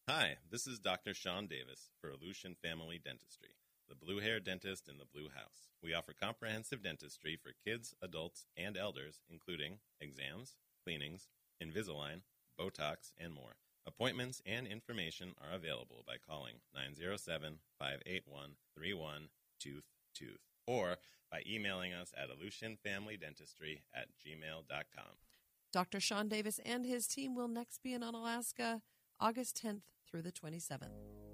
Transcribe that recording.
Hi, this is Dr. Sean Davis for Aleutian Family Dentistry, the blue hair dentist in the Blue House. We offer comprehensive dentistry for kids, adults, and elders, including exams, cleanings, Invisalign, Botox, and more. Appointments and information are available by calling 907-581-3122 or by emailing us at aleutianfamilydentistry@gmail.com. Dr. Sean Davis and his team will next be in Unalaska August 10th through the 27th.